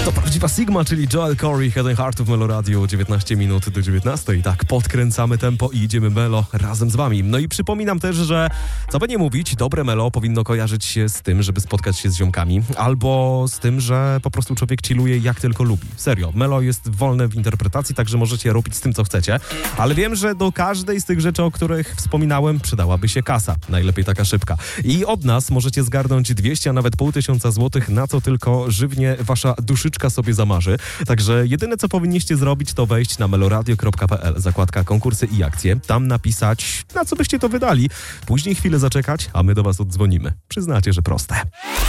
To prawdziwa Sigma, czyli Joel Corey, Head & Heart w Melo Radio, 19 minut do 19. I tak, podkręcamy tempo i idziemy Melo razem z wami. No i przypominam też, że co by nie mówić, dobre Melo powinno kojarzyć się z tym, żeby spotkać się z ziomkami, albo z tym, że po prostu człowiek chilluje jak tylko lubi. Serio, Melo jest wolne w interpretacji, także możecie robić z tym, co chcecie, ale wiem, że do każdej z tych rzeczy, o których wspominałem, przydałaby się kasa. Najlepiej taka szybka. I od nas możecie zgarnąć 200, a nawet 500 złotych, na co tylko żywnie wasza duszyczka sobie zamarzy. Także jedyne, co powinniście zrobić, to wejść na meloradio.pl, zakładka konkursy i akcje, tam napisać, na co byście to wydali, później chwilę zaczekać, a my do was oddzwonimy. Przyznacie, że proste.